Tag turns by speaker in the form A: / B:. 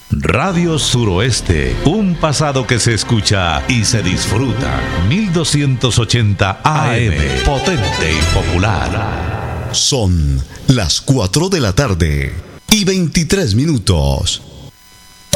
A: Radio Suroeste, un pasado que se escucha y se disfruta. 1280 AM, potente y popular.
B: Son las 4 de la tarde y 23 minutos.